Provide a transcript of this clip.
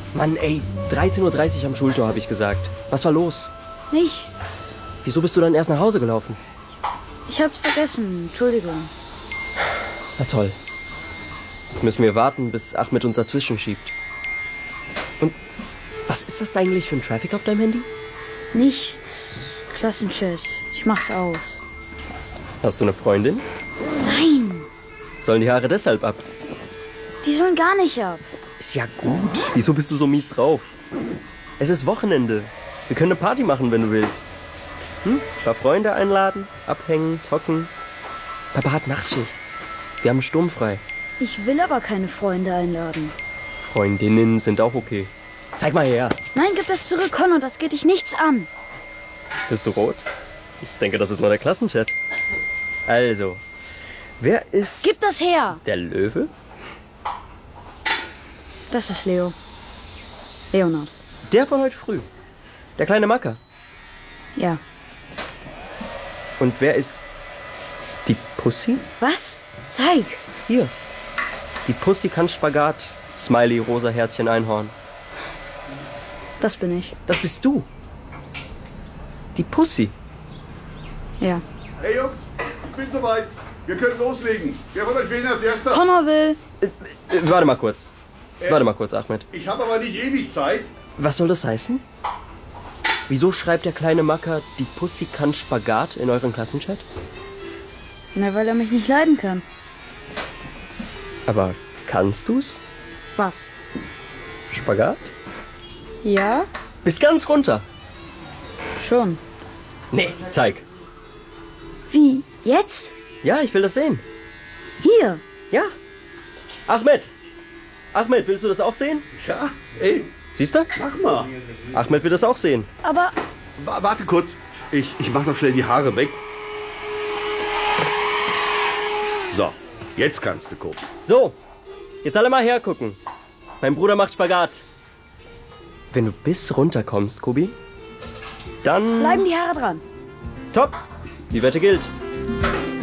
Mann, ey, 13:30 Uhr am Schultor, habe ich gesagt. Was war los? Nichts. Wieso bist du dann erst nach Hause gelaufen? Ich hat's vergessen. Entschuldigung. Na toll. Jetzt müssen wir warten, bis Ahmed uns dazwischen schiebt. Und was ist das eigentlich für ein Traffic auf deinem Handy? Nichts. Klassenchat. Ich mach's aus. Hast du eine Freundin? Nein. Sollen die Haare deshalb ab? Die sollen gar nicht ab. Ist ja gut. Wieso bist du so mies drauf? Es ist Wochenende. Wir können eine Party machen, wenn du willst. Ein paar Freunde einladen, abhängen, zocken. Papa hat Nachtschicht. Wir haben sturmfrei. Ich will aber keine Freunde einladen. Freundinnen sind auch okay. Zeig mal her. Nein, gib das zurück, Connor. Das geht dich nichts an. Bist du rot? Ich denke, das ist nur der Klassenchat. Also, wer ist... Gib das her. Der Löwe? Das ist Leo. Leonard. Der von heute früh. Der kleine Macker. Ja. Und wer ist... Die Pussy? Was? Zeig. Hier. Die Pussy kann Spagat. Smiley, rosa Herzchen, Einhorn. Das bin ich. Das bist du. Die Pussy. Ja. Hey Jungs, ich bin soweit. Wir können loslegen. Wer von euch will als Erster? Connor will. Warte mal kurz. Warte mal kurz, Ahmed. Ich habe aber nicht ewig Zeit. Was soll das heißen? Wieso schreibt der kleine Macker, die Pussy kann Spagat in euren Klassenchat? Na, weil er mich nicht leiden kann. Aber kannst du's? Was? Spagat? Ja? Bis ganz runter. Schon. Nee, zeig. Wie? Jetzt? Ja, ich will das sehen. Hier. Ja. Ahmed. Ahmed, willst du das auch sehen? Ja, ey, Siehst du? mach mal. Ahmed will das auch sehen. Aber Warte kurz. Ich mach noch schnell die Haare weg. So, jetzt kannst du gucken. So, jetzt alle mal hergucken. Mein Bruder macht Spagat. Wenn du bis runter kommst, Kobi, dann... bleiben die Haare dran. Top. Die Wette gilt.